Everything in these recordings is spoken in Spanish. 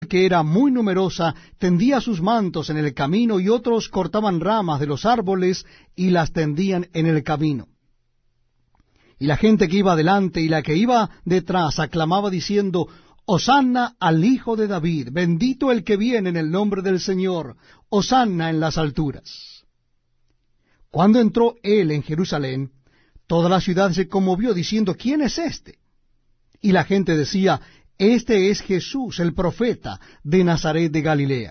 que era muy numerosa, tendía sus mantos en el camino, y otros cortaban ramas de los árboles y las tendían en el camino. Y la gente que iba delante y la que iba detrás aclamaba diciendo: Hosanna al Hijo de David, bendito el que viene en el nombre del Señor, Hosanna en las alturas. Cuando entró él en Jerusalén, toda la ciudad se conmovió diciendo: ¿Quién es este? Y la gente decía: Este es Jesús, el profeta de Nazaret de Galilea.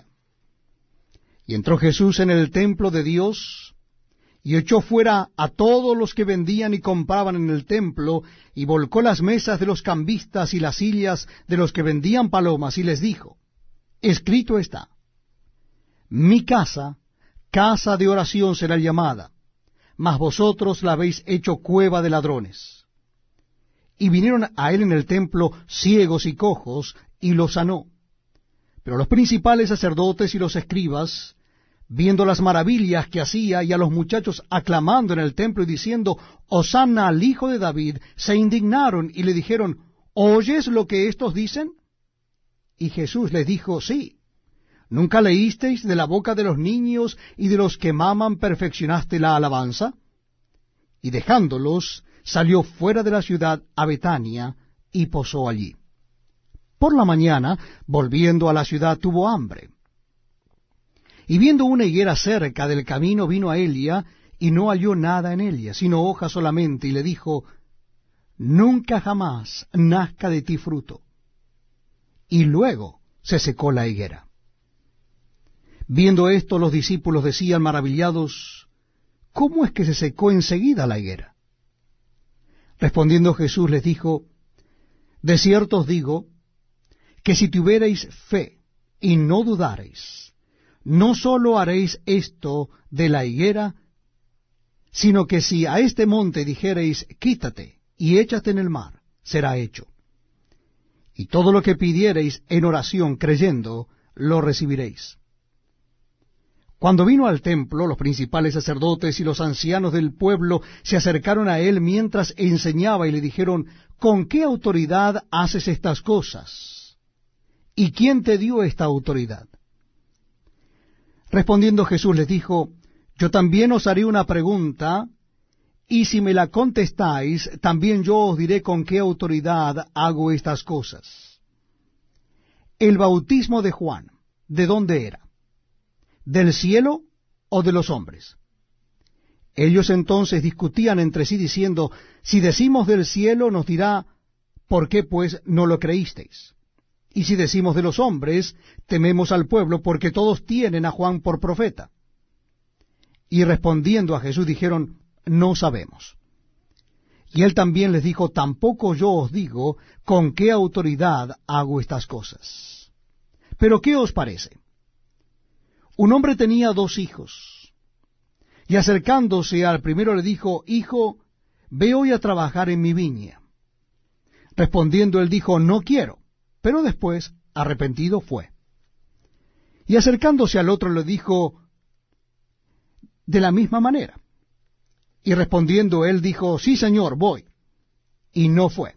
Y entró Jesús en el templo de Dios, y echó fuera a todos los que vendían y compraban en el templo, y volcó las mesas de los cambistas y las sillas de los que vendían palomas, y les dijo: Escrito está: Mi casa, casa de oración será llamada, mas vosotros la habéis hecho cueva de ladrones. Y vinieron a él en el templo ciegos y cojos, y los sanó. Pero los principales sacerdotes y los escribas, viendo las maravillas que hacía, y a los muchachos aclamando en el templo y diciendo: Hosanna al Hijo de David, se indignaron y le dijeron: ¿Oyes lo que éstos dicen? Y Jesús les dijo: Sí. ¿Nunca leísteis de la boca de los niños y de los que maman perfeccionaste la alabanza? Y dejándolos, salió fuera de la ciudad a Betania, y posó allí. Por la mañana, volviendo a la ciudad, tuvo hambre. Y viendo una higuera cerca del camino, vino a ella, y no halló nada en ella, sino hojas solamente, y le dijo: Nunca jamás nazca de ti fruto. Y luego se secó la higuera. Viendo esto, los discípulos decían maravillados: ¿Cómo es que se secó enseguida la higuera? Respondiendo Jesús les dijo: De cierto os digo, que si tuviereis fe y no dudareis, no sólo haréis esto de la higuera, sino que si a este monte dijereis: Quítate y échate en el mar, será hecho. Y todo lo que pidiereis en oración creyendo, lo recibiréis. Cuando vino al templo, los principales sacerdotes y los ancianos del pueblo se acercaron a él mientras enseñaba y le dijeron: ¿Con qué autoridad haces estas cosas? ¿Y quién te dio esta autoridad? Respondiendo Jesús les dijo: Yo también os haré una pregunta, y si me la contestáis, también yo os diré con qué autoridad hago estas cosas. El bautismo de Juan, ¿de dónde era? ¿Del cielo o de los hombres? Ellos entonces discutían entre sí diciendo: Si decimos del cielo, nos dirá: ¿Por qué pues no lo creísteis? Y si decimos de los hombres, tememos al pueblo, porque todos tienen a Juan por profeta. Y respondiendo a Jesús dijeron: No sabemos. Y él también les dijo: Tampoco yo os digo con qué autoridad hago estas cosas. Pero ¿qué os parece? Un hombre tenía 2 hijos, y acercándose al primero le dijo: Hijo, ve hoy a trabajar en mi viña. Respondiendo él dijo: No quiero. Pero después, arrepentido, fue. Y acercándose al otro le dijo de la misma manera. Y respondiendo él dijo: Sí, señor, voy. Y no fue.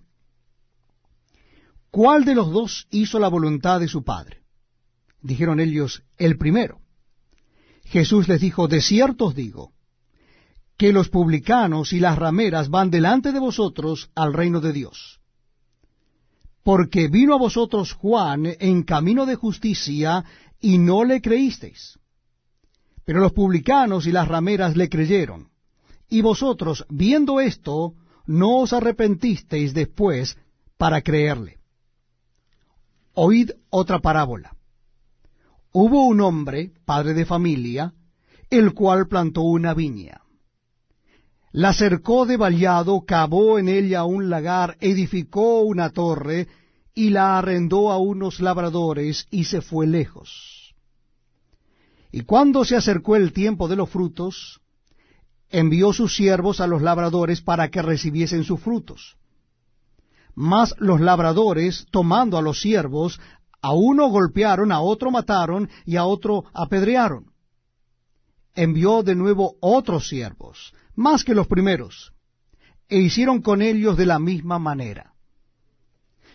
¿Cuál de los 2 hizo la voluntad de su padre? Dijeron ellos: El primero. Jesús les dijo: De cierto os digo, que los publicanos y las rameras van delante de vosotros al reino de Dios. Porque vino a vosotros Juan en camino de justicia, y no le creísteis. Pero los publicanos y las rameras le creyeron. Y vosotros, viendo esto, no os arrepentisteis después para creerle. Oíd otra parábola. Hubo un hombre, padre de familia, el cual plantó una viña. La cercó de vallado, cavó en ella un lagar, edificó una torre, y la arrendó a unos labradores, y se fue lejos. Y cuando se acercó el tiempo de los frutos, envió sus siervos a los labradores para que recibiesen sus frutos. Mas los labradores, tomando a los siervos, a uno golpearon, a otro mataron, y a otro apedrearon. Envió de nuevo otros siervos, más que los primeros, e hicieron con ellos de la misma manera.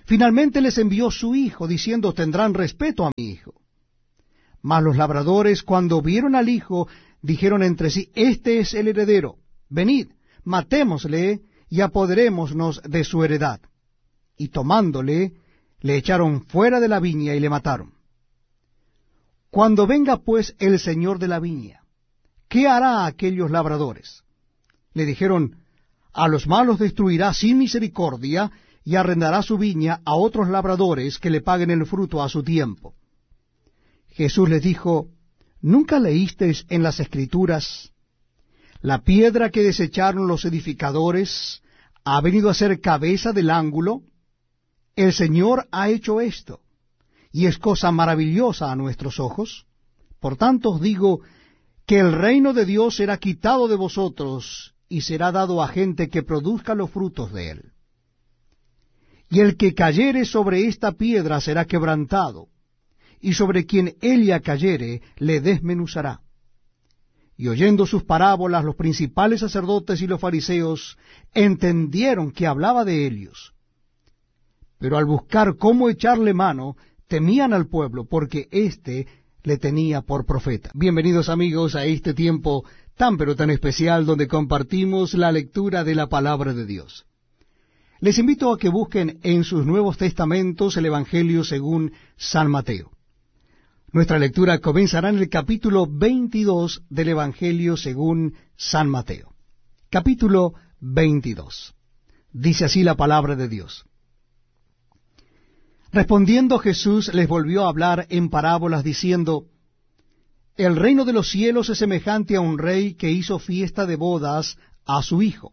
Finalmente les envió su hijo, diciendo, tendrán respeto a mi hijo. Mas los labradores, cuando vieron al hijo, dijeron entre sí, este es el heredero, venid, matémosle y apoderémonos de su heredad. Y tomándole, le echaron fuera de la viña y le mataron. Cuando venga pues el señor de la viña, ¿qué hará a aquellos labradores? Le dijeron, a los malos destruirá sin misericordia, y arrendará su viña a otros labradores que le paguen el fruto a su tiempo. Jesús les dijo, ¿nunca leísteis en las Escrituras, la piedra que desecharon los edificadores ha venido a ser cabeza del ángulo? El Señor ha hecho esto, y es cosa maravillosa a nuestros ojos. Por tanto os digo que el reino de Dios será quitado de vosotros, y será dado a gente que produzca los frutos de él. Y el que cayere sobre esta piedra será quebrantado, y sobre quien ella cayere le desmenuzará. Y oyendo sus parábolas, los principales sacerdotes y los fariseos entendieron que hablaba de ellos. Pero al buscar cómo echarle mano, temían al pueblo, porque éste le tenía por profeta. Bienvenidos amigos a este tiempo tan pero tan especial donde compartimos la lectura de la palabra de Dios. Les invito a que busquen en sus Nuevos Testamentos el Evangelio según San Mateo. Nuestra lectura comenzará en el capítulo 22 del Evangelio según San Mateo. Capítulo 22. Dice así la palabra de Dios. Respondiendo Jesús les volvió a hablar en parábolas diciendo, el reino de los cielos es semejante a un rey que hizo fiesta de bodas a su hijo.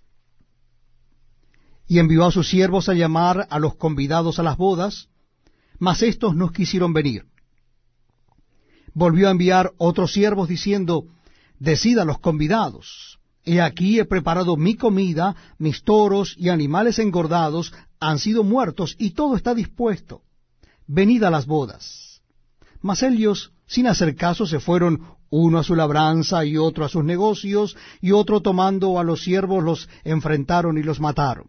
Y envió a sus siervos a llamar a los convidados a las bodas, mas éstos no quisieron venir. Volvió a enviar otros siervos diciendo, decid a los convidados, he aquí he preparado mi comida, mis toros y animales engordados han sido muertos, y todo está dispuesto. Venid a las bodas. Mas ellos, sin hacer caso, se fueron, uno a su labranza y otro a sus negocios, y otro tomando a los siervos los enfrentaron y los mataron.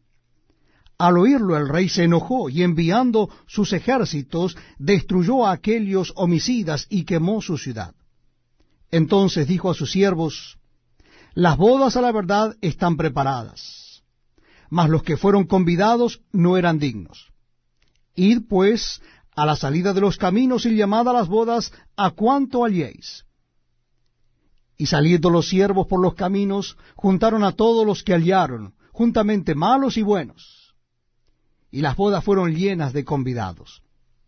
Al oírlo el rey se enojó, y enviando sus ejércitos, destruyó a aquellos homicidas y quemó su ciudad. Entonces dijo a sus siervos, las bodas a la verdad están preparadas, mas los que fueron convidados no eran dignos. Id pues a la salida de los caminos y llamad a las bodas a cuanto halléis. Y saliendo los siervos por los caminos, juntaron a todos los que hallaron, juntamente malos y buenos. Y las bodas fueron llenas de convidados.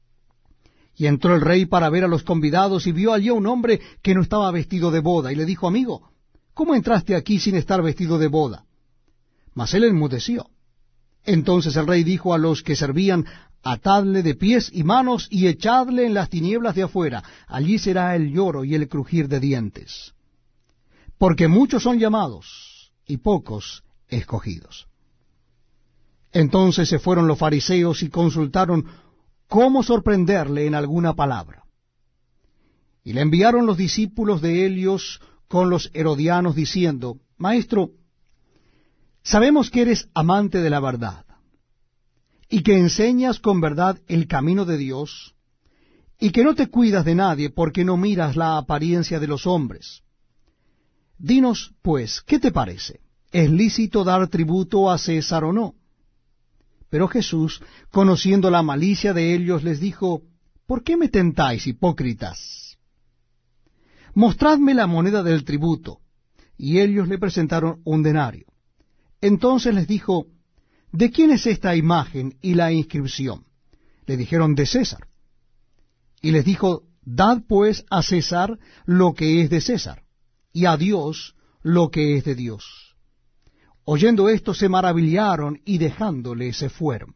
Y entró el rey para ver a los convidados, y vio allí a un hombre que no estaba vestido de boda, y le dijo, amigo, ¿cómo entraste aquí sin estar vestido de boda? Mas él enmudeció. Entonces el rey dijo a los que servían, atadle de pies y manos, y echadle en las tinieblas de afuera, allí será el lloro y el crujir de dientes. Porque muchos son llamados, y pocos escogidos. Entonces se fueron los fariseos y consultaron cómo sorprenderle en alguna palabra. Y le enviaron los discípulos de Helios con los herodianos, diciendo, Maestro, sabemos que eres amante de la verdad, y que enseñas con verdad el camino de Dios, y que no te cuidas de nadie porque no miras la apariencia de los hombres. Dinos, pues, ¿qué te parece? ¿Es lícito dar tributo a César o no? Pero Jesús, conociendo la malicia de ellos, les dijo, ¿por qué me tentáis, hipócritas? Mostradme la moneda del tributo. Y ellos le presentaron un denario. Entonces les dijo, ¿de quién es esta imagen y la inscripción? Le dijeron, de César. Y les dijo, dad pues a César lo que es de César, y a Dios lo que es de Dios. Oyendo esto se maravillaron y dejándole se fueron.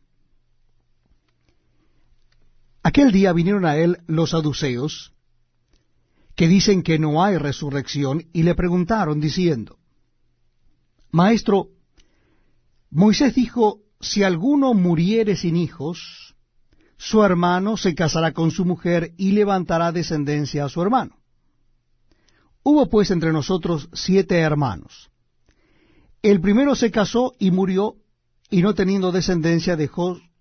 Aquel día vinieron a él los saduceos, que dicen que no hay resurrección, y le preguntaron diciendo, Maestro, Moisés dijo, si alguno muriere sin hijos, su hermano se casará con su mujer y levantará descendencia a su hermano. Hubo pues entre nosotros 7 hermanos. El primero se casó y murió, y no teniendo descendencia dejó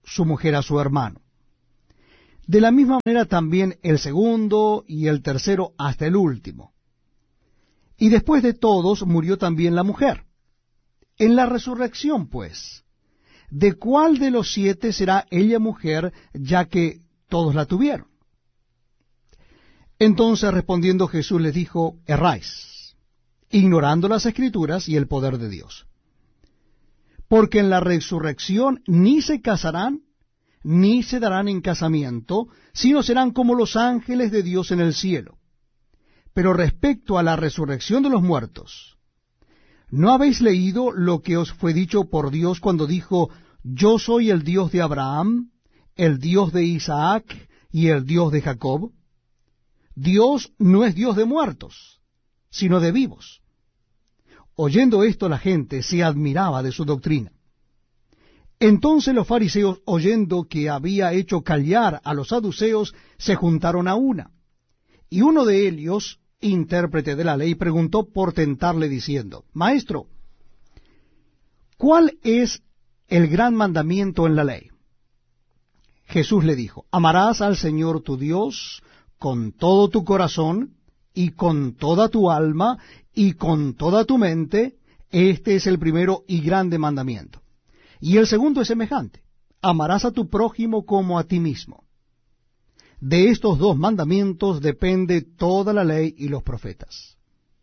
su mujer a su hermano. De la misma manera también el segundo y el tercero hasta el último. Y después de todos murió también la mujer. En la resurrección, pues, ¿de cuál de los 7 será ella mujer, ya que todos la tuvieron? Entonces respondiendo Jesús les dijo, erráis, ignorando las Escrituras y el poder de Dios. Porque en la resurrección ni se casarán, ni se darán en casamiento, sino serán como los ángeles de Dios en el cielo. Pero respecto a la resurrección de los muertos, ¿no habéis leído lo que os fue dicho por Dios cuando dijo, yo soy el Dios de Abraham, el Dios de Isaac y el Dios de Jacob? Dios no es Dios de muertos, sino de vivos. Oyendo esto la gente se admiraba de su doctrina. Entonces los fariseos, oyendo que había hecho callar a los saduceos, se juntaron a una. Y uno de ellos, intérprete de la ley, preguntó por tentarle diciendo, Maestro, ¿cuál es el gran mandamiento en la ley? Jesús le dijo, amarás al Señor tu Dios con todo tu corazón, y con toda tu alma, y con toda tu mente. Este es el primero y grande mandamiento. Y el segundo es semejante, amarás a tu prójimo como a ti mismo. De estos 2 mandamientos depende toda la ley y los profetas.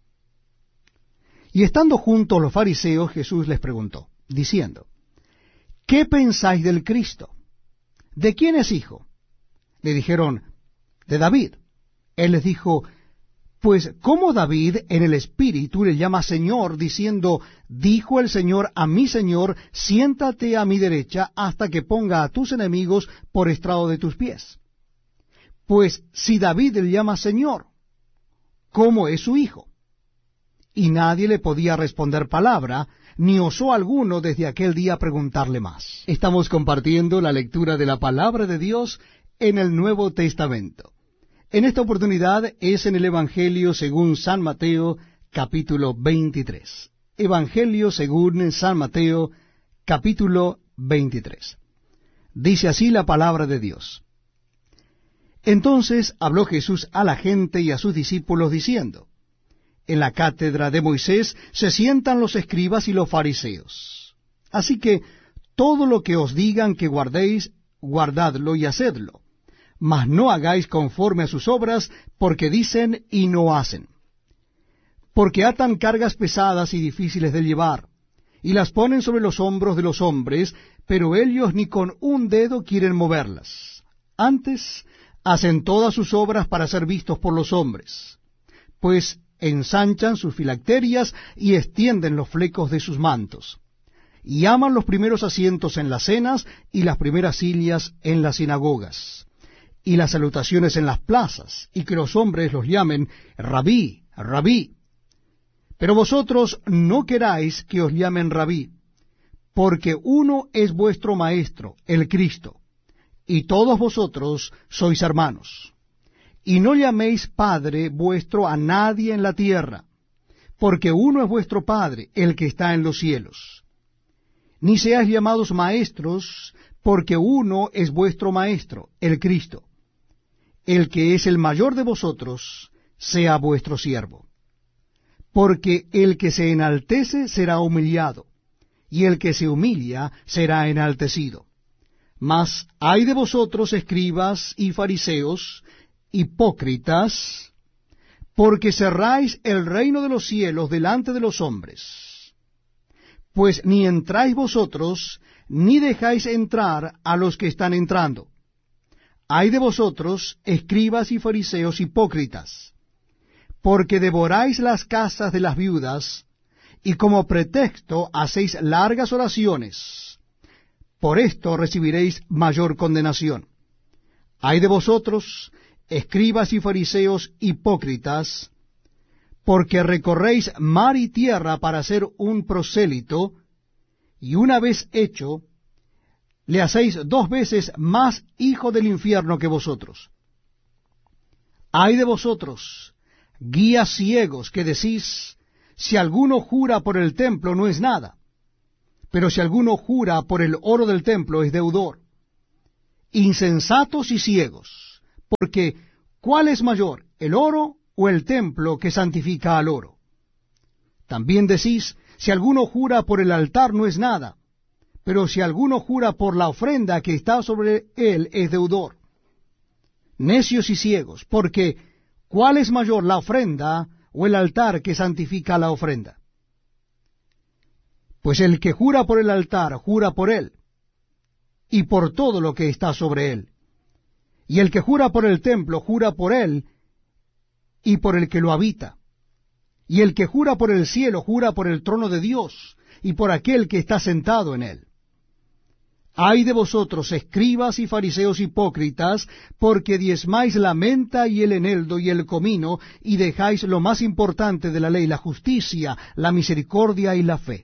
Y estando juntos los fariseos, Jesús les preguntó, diciendo, ¿qué pensáis del Cristo? ¿De quién es hijo? Le dijeron, de David. Él les dijo, pues ¿cómo David en el Espíritu le llama Señor, diciendo, dijo el Señor a mi Señor, siéntate a mi derecha hasta que ponga a tus enemigos por estrado de tus pies? Pues si David le llama Señor, ¿cómo es su hijo? Y nadie le podía responder palabra, ni osó alguno desde aquel día preguntarle más. Estamos compartiendo la lectura de la palabra de Dios en el Nuevo Testamento. En esta oportunidad es en el Evangelio según San Mateo, capítulo 23. Evangelio según San Mateo, capítulo 23. Dice así la palabra de Dios. Entonces habló Jesús a la gente y a sus discípulos diciendo, en la cátedra de Moisés se sientan los escribas y los fariseos. Así que todo lo que os digan que guardéis, guardadlo y hacedlo. Mas no hagáis conforme a sus obras, porque dicen y no hacen. Porque atan cargas pesadas y difíciles de llevar, y las ponen sobre los hombros de los hombres, pero ellos ni con un dedo quieren moverlas. Antes hacen todas sus obras para ser vistos por los hombres, pues ensanchan sus filacterias y extienden los flecos de sus mantos, y aman los primeros asientos en las cenas y las primeras sillas en las sinagogas, y las salutaciones en las plazas, y que los hombres los llamen Rabí, Rabí. Pero vosotros no queráis que os llamen Rabí, porque uno es vuestro Maestro, el Cristo, y todos vosotros sois hermanos. Y no llaméis Padre vuestro a nadie en la tierra, porque uno es vuestro Padre, el que está en los cielos. Ni seáis llamados maestros, porque uno es vuestro Maestro, el Cristo. El que es el mayor de vosotros, sea vuestro siervo. Porque el que se enaltece será humillado, y el que se humilla será enaltecido. Mas ay de vosotros, escribas y fariseos, hipócritas, porque cerráis el reino de los cielos delante de los hombres. Pues ni entráis vosotros, ni dejáis entrar a los que están entrando. Ay de vosotros, escribas y fariseos hipócritas, porque devoráis las casas de las viudas, y como pretexto hacéis largas oraciones. Por esto recibiréis mayor condenación. Ay de vosotros, escribas y fariseos hipócritas, porque recorréis mar y tierra para ser un prosélito, y una vez hecho, le hacéis 2 veces más hijo del infierno que vosotros. Ay de vosotros, guías ciegos, que decís, si alguno jura por el templo no es nada, pero si alguno jura por el oro del templo es deudor. insensatos y ciegos, porque ¿cuál es mayor, el oro o el templo que santifica al oro? También decís, si alguno jura por el altar no es nada, pero si alguno jura por la ofrenda que está sobre él es deudor. Necios y ciegos, porque ¿cuál es mayor, la ofrenda o el altar que santifica la ofrenda? Pues el que jura por el altar, jura por él, y por todo lo que está sobre él. Y el que jura por el templo, jura por él, y por el que lo habita. Y el que jura por el cielo, jura por el trono de Dios, y por aquel que está sentado en él. Ay de vosotros, escribas y fariseos hipócritas, porque diezmáis la menta y el eneldo y el comino, y dejáis lo más importante de la ley, la justicia, la misericordia y la fe.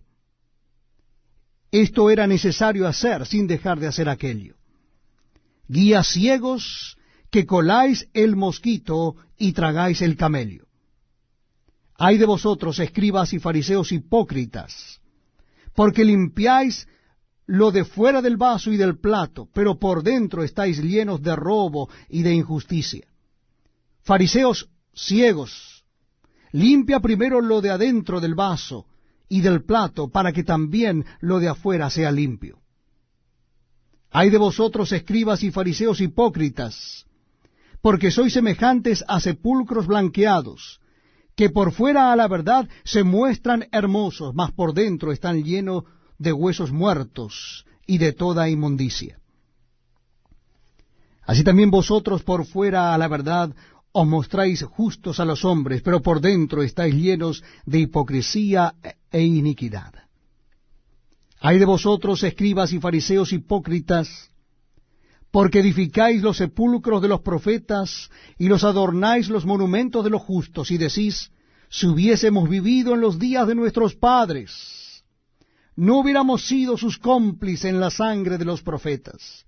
Esto era necesario hacer sin dejar de hacer aquello. Guías ciegos, que coláis el mosquito y tragáis el camello. Ay de vosotros, escribas y fariseos hipócritas, porque limpiáis lo de fuera del vaso y del plato, pero por dentro estáis llenos de robo y de injusticia. Fariseos ciegos, limpia primero lo de adentro del vaso y del plato, para que también lo de afuera sea limpio. Ay de vosotros, escribas y fariseos hipócritas, porque sois semejantes a sepulcros blanqueados, que por fuera a la verdad se muestran hermosos, mas por dentro están llenos de huesos muertos y de toda inmundicia. Así también vosotros por fuera a la verdad os mostráis justos a los hombres, pero por dentro estáis llenos de hipocresía e iniquidad. Ay de vosotros, escribas y fariseos hipócritas, porque edificáis los sepulcros de los profetas y los adornáis los monumentos de los justos, y decís, si hubiésemos vivido en los días de nuestros padres, no hubiéramos sido sus cómplices en la sangre de los profetas.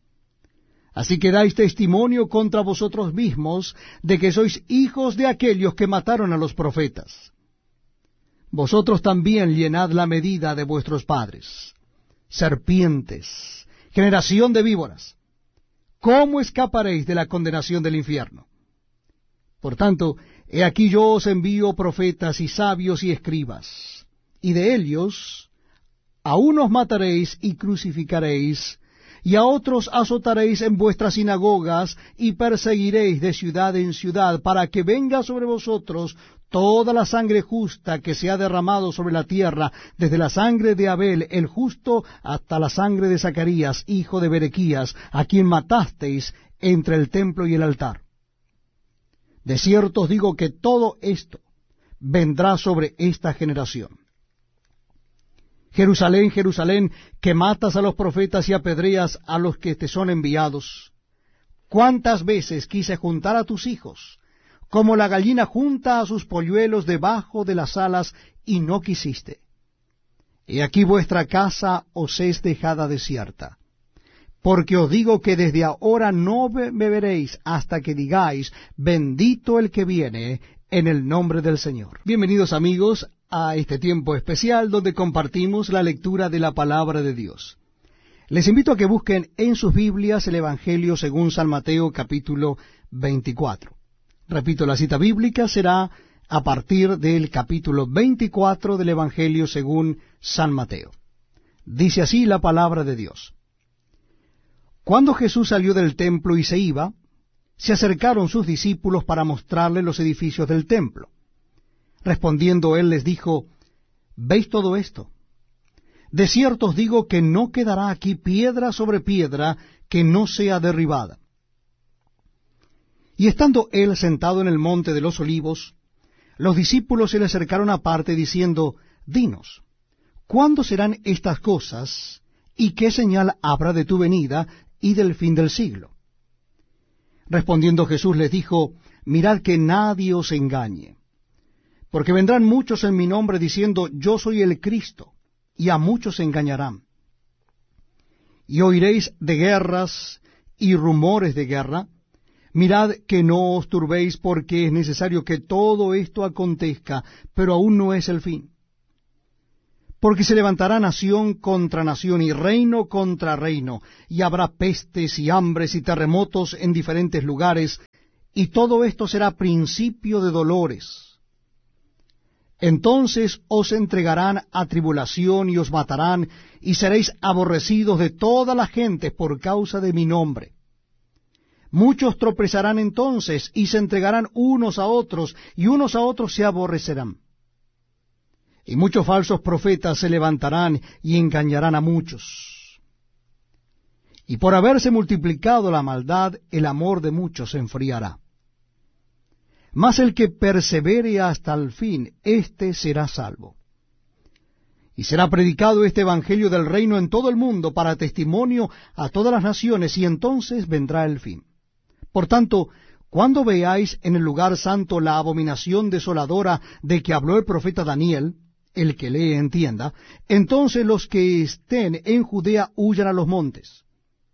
Así que dais testimonio contra vosotros mismos de que sois hijos de aquellos que mataron a los profetas. Vosotros también llenad la medida de vuestros padres. Serpientes, generación de víboras, ¿cómo escaparéis de la condenación del infierno? Por tanto, he aquí yo os envío profetas y sabios y escribas, y de ellos a unos mataréis y crucificaréis, y a otros azotaréis en vuestras sinagogas, y perseguiréis de ciudad en ciudad, para que venga sobre vosotros toda la sangre justa que se ha derramado sobre la tierra, desde la sangre de Abel el justo hasta la sangre de Zacarías, hijo de Berequías, a quien matasteis entre el templo y el altar. De cierto os digo que todo esto vendrá sobre esta generación. Jerusalén, Jerusalén, que matas a los profetas y apedreas a los que te son enviados. ¿Cuántas veces quise juntar a tus hijos, como la gallina junta a sus polluelos debajo de las alas, y no quisiste? He aquí vuestra casa os es dejada desierta. Porque os digo que desde ahora no beberéis hasta que digáis, bendito el que viene en el nombre del Señor. Bienvenidos amigos a este tiempo especial donde compartimos la lectura de la palabra de Dios. Les invito a que busquen en sus Biblias el Evangelio según San Mateo capítulo 24. Repito, la cita bíblica será a partir del capítulo 24 del Evangelio según San Mateo. Dice así la palabra de Dios. Cuando Jesús salió del templo y se iba, se acercaron sus discípulos para mostrarle los edificios del templo. Respondiendo él les dijo, ¿veis todo esto? De cierto os digo que no quedará aquí piedra sobre piedra que no sea derribada. Y estando él sentado en el monte de los olivos, los discípulos se le acercaron aparte diciendo, Dinos, ¿cuándo serán estas cosas y qué señal habrá de tu venida y del fin del siglo? Respondiendo Jesús les dijo, mirad que nadie os engañe. Porque vendrán muchos en mi nombre diciendo, yo soy el Cristo, y a muchos se engañarán. Y oiréis de guerras y rumores de guerra. Mirad que no os turbéis, porque es necesario que todo esto acontezca, pero aún no es el fin. Porque se levantará nación contra nación y reino contra reino, y habrá pestes y hambres y terremotos en diferentes lugares, y todo esto será principio de dolores. Entonces os entregarán a tribulación y os matarán, y seréis aborrecidos de todas las gentes por causa de mi nombre. Muchos tropezarán entonces, y se entregarán unos a otros, y unos a otros se aborrecerán. Y muchos falsos profetas se levantarán y engañarán a muchos. Y por haberse multiplicado la maldad, el amor de muchos se enfriará. Mas el que persevere hasta el fin, éste será salvo. Y será predicado este evangelio del reino en todo el mundo para testimonio a todas las naciones, y entonces vendrá el fin. Por tanto, cuando veáis en el lugar santo la abominación desoladora de que habló el profeta Daniel, el que lee entienda, entonces los que estén en Judea huyan a los montes.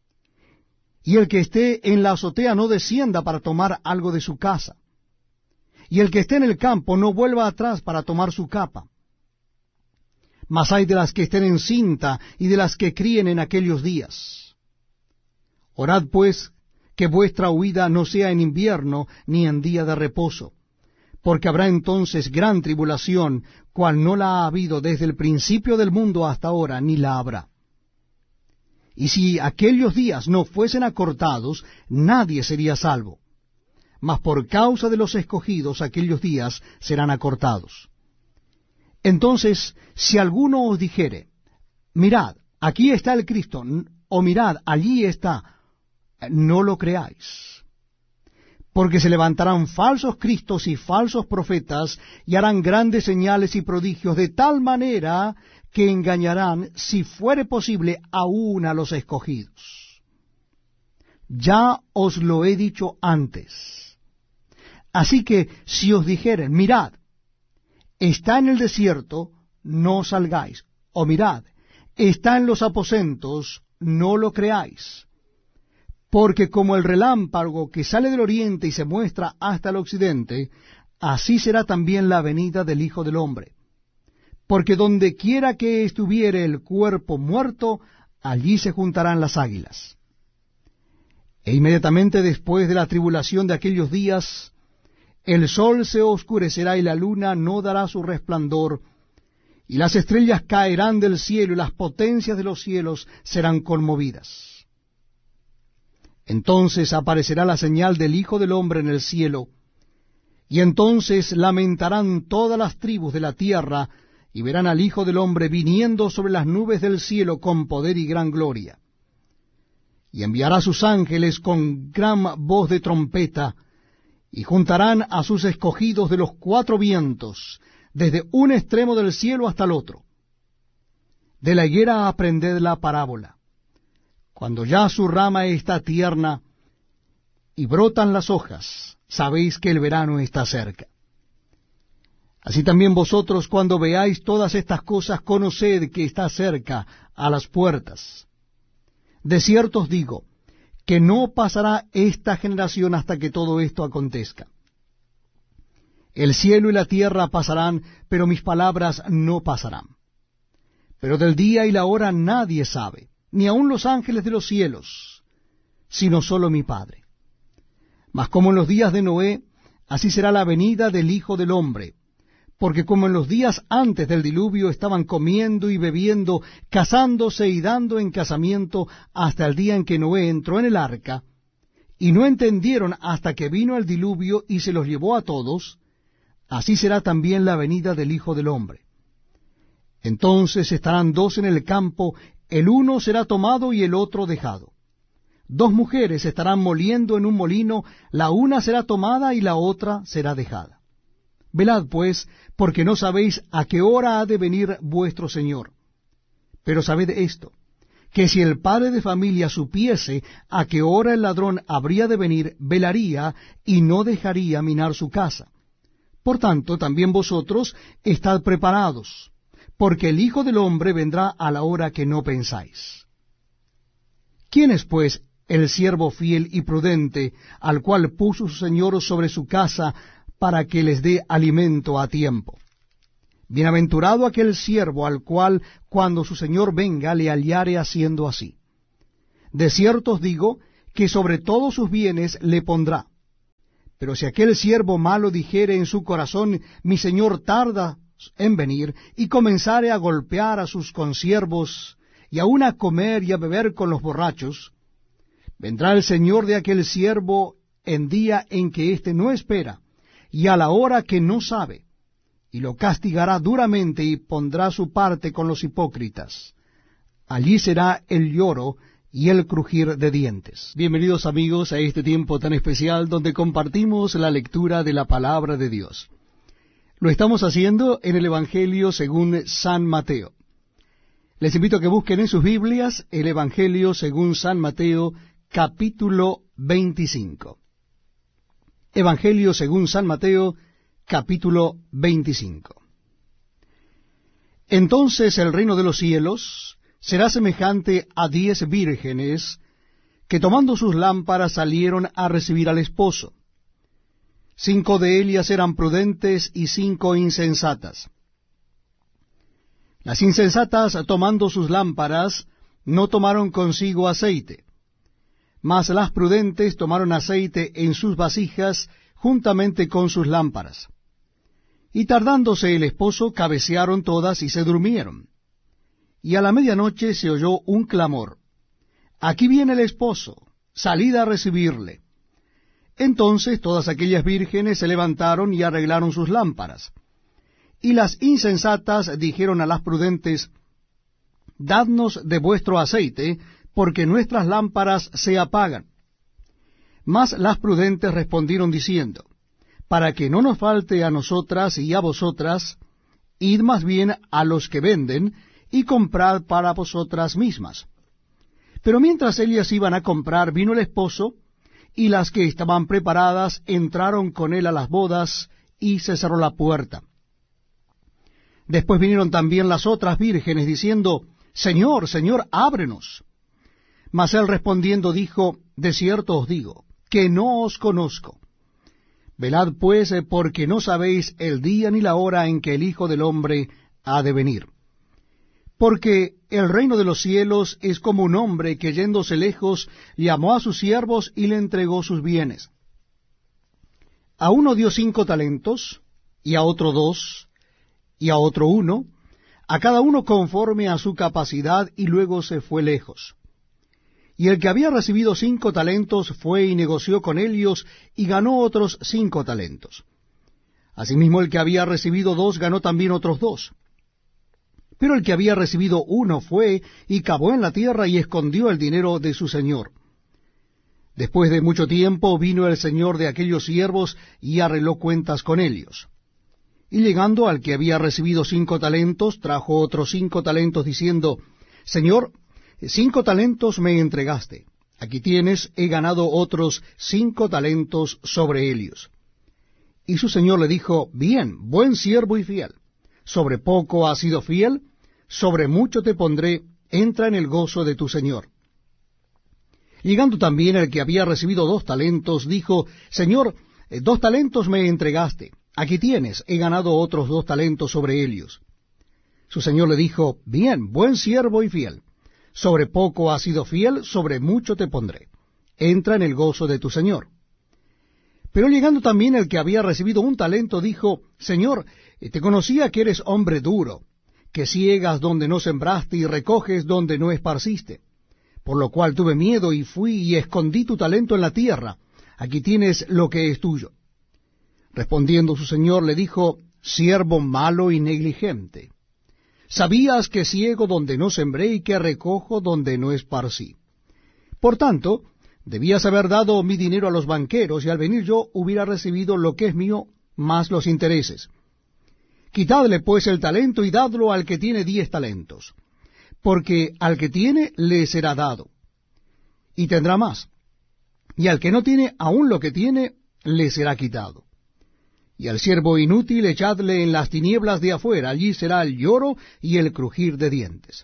Y el que esté en la azotea no descienda para tomar algo de su casa. Y el que esté en el campo no vuelva atrás para tomar su capa. Mas hay de las que estén en cinta y de las que críen en aquellos días. Orad pues que vuestra huida no sea en invierno ni en día de reposo, porque habrá entonces gran tribulación, cual no la ha habido desde el principio del mundo hasta ahora, ni la habrá. Y si aquellos días no fuesen acortados, nadie sería salvo. Mas por causa de los escogidos aquellos días serán acortados. Entonces, si alguno os dijere, mirad, aquí está el Cristo, o mirad, allí está, no lo creáis. Porque se levantarán falsos cristos y falsos profetas, y harán grandes señales y prodigios, de tal manera que engañarán, si fuere posible, aún a los escogidos. Ya os lo he dicho antes. Así que si os dijeren, mirad, está en el desierto, no salgáis. O mirad, está en los aposentos, no lo creáis. Porque como el relámpago que sale del oriente y se muestra hasta el occidente, así será también la venida del Hijo del Hombre. Porque donde quiera que estuviere el cuerpo muerto, allí se juntarán las águilas. E inmediatamente después de la tribulación de aquellos días, el sol se oscurecerá y la luna no dará su resplandor, y las estrellas caerán del cielo y las potencias de los cielos serán conmovidas. Entonces aparecerá la señal del Hijo del Hombre en el cielo, y entonces lamentarán todas las tribus de la tierra, y verán al Hijo del Hombre viniendo sobre las nubes del cielo con poder y gran gloria. Y enviará sus ángeles con gran voz de trompeta, y juntarán a sus escogidos de los cuatro vientos, desde un extremo del cielo hasta el otro. De la higuera aprended la parábola. Cuando ya su rama está tierna y brotan las hojas, sabéis que el verano está cerca. Así también vosotros, cuando veáis todas estas cosas, conoced que está cerca, a las puertas. De cierto os digo, que no pasará esta generación hasta que todo esto acontezca. El cielo y la tierra pasarán, pero mis palabras no pasarán. Pero del día y la hora nadie sabe, ni aun los ángeles de los cielos, sino solo mi Padre. Mas como en los días de Noé, así será la venida del Hijo del Hombre. Porque como en los días antes del diluvio estaban comiendo y bebiendo, casándose y dando en casamiento, hasta el día en que Noé entró en el arca, y no entendieron hasta que vino el diluvio y se los llevó a todos, así será también la venida del Hijo del Hombre. Entonces estarán dos en el campo, el uno será tomado y el otro dejado. Dos mujeres estarán moliendo en un molino, la una será tomada y la otra será dejada. Velad pues, porque no sabéis a qué hora ha de venir vuestro Señor. Pero sabed esto, que si el padre de familia supiese a qué hora el ladrón habría de venir, velaría y no dejaría minar su casa. Por tanto, también vosotros estad preparados, porque el Hijo del Hombre vendrá a la hora que no pensáis. ¿Quién es, pues, el siervo fiel y prudente, al cual puso su Señor sobre su casa, para que les dé alimento a tiempo? Bienaventurado aquel siervo al cual, cuando su señor venga, le hallare haciendo así. De cierto os digo, que sobre todos sus bienes le pondrá. Pero si aquel siervo malo dijere en su corazón, mi señor tarda en venir, y comenzare a golpear a sus consiervos, y aun a comer y a beber con los borrachos, vendrá el señor de aquel siervo en día en que éste no espera, y a la hora que no sabe, y lo castigará duramente, y pondrá su parte con los hipócritas. Allí será el lloro y el crujir de dientes. Bienvenidos amigos a este tiempo tan especial donde compartimos la lectura de la palabra de Dios. Lo estamos haciendo en el Evangelio según San Mateo. Les invito a que busquen en sus Biblias el Evangelio según San Mateo, capítulo 25. Evangelio según San Mateo, capítulo 25. Entonces el reino de los cielos será semejante a 10 vírgenes que tomando sus lámparas salieron a recibir al esposo. 5 de ellas eran prudentes y 5 insensatas. Las insensatas, tomando sus lámparas, no tomaron consigo aceite, mas las prudentes tomaron aceite en sus vasijas juntamente con sus lámparas. Y tardándose el esposo, cabecearon todas y se durmieron. Y a la medianoche se oyó un clamor: «Aquí viene el esposo, salid a recibirle». Entonces todas aquellas vírgenes se levantaron y arreglaron sus lámparas. Y las insensatas dijeron a las prudentes: «Dadnos de vuestro aceite, porque nuestras lámparas se apagan». Mas las prudentes respondieron diciendo: «Para que no nos falte a nosotras y a vosotras, id más bien a los que venden, y comprad para vosotras mismas». Pero mientras ellas iban a comprar, vino el esposo, y las que estaban preparadas entraron con él a las bodas, y se cerró la puerta. Después vinieron también las otras vírgenes, diciendo: «Señor, Señor, ábrenos». Mas él respondiendo dijo: «De cierto os digo, que no os conozco. Velad pues, porque no sabéis el día ni la hora en que el Hijo del Hombre ha de venir. Porque el reino de los cielos es como un hombre que yéndose lejos llamó a sus siervos y le entregó sus bienes. A uno dio 5 talentos, y a otro 2, y a otro 1, a cada uno conforme a su capacidad, y luego se fue lejos. Y el que había recibido 5 talentos fue y negoció con ellos, y ganó otros 5 talentos. Asimismo el que había recibido 2 ganó también otros 2. Pero el que había recibido 1 fue y cavó en la tierra y escondió el dinero de su señor. Después de mucho tiempo vino el señor de aquellos siervos y arregló cuentas con ellos. Y llegando al que había recibido 5 talentos, trajo otros 5 talentos, diciendo: «Señor, 5 talentos me entregaste. Aquí tienes, he ganado otros 5 talentos sobre ellos». Y su señor le dijo: «Bien, buen siervo y fiel. Sobre poco has sido fiel, sobre mucho te pondré, entra en el gozo de tu señor». Llegando también el que había recibido 2 talentos, dijo: «Señor, 2 talentos me entregaste. Aquí tienes, he ganado otros 2 talentos sobre ellos». Su señor le dijo: «Bien, buen siervo y fiel. Sobre poco has sido fiel, sobre mucho te pondré. Entra en el gozo de tu señor». Pero llegando también el que había recibido 1 talento, dijo: «Señor, te conocía que eres hombre duro, que siegas donde no sembraste y recoges donde no esparciste. Por lo cual tuve miedo y fui y escondí tu talento en la tierra. Aquí tienes lo que es tuyo». Respondiendo su señor le dijo: «Siervo malo y negligente. Sabías que ciego donde no sembré y que recojo donde no esparcí. Por tanto, debías haber dado mi dinero a los banqueros, y al venir yo hubiera recibido lo que es mío, más los intereses. Quitadle pues el talento y dadlo al que tiene 10 talentos, porque al que tiene le será dado, y tendrá más, y al que no tiene aún lo que tiene le será quitado. Y al siervo inútil echadle en las tinieblas de afuera, allí será el lloro y el crujir de dientes.